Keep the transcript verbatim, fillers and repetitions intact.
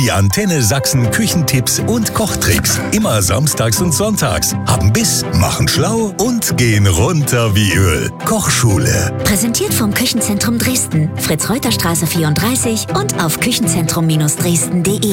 Die Antenne Sachsen Küchentipps und Kochtricks. Immer samstags und sonntags. Haben Biss, machen schlau und gehen runter wie Öl. Kochschule. Präsentiert vom Küchenzentrum Dresden. Fritz-Reuter-Straße vierunddreißig und auf küchenzentrum Dresden punkt de.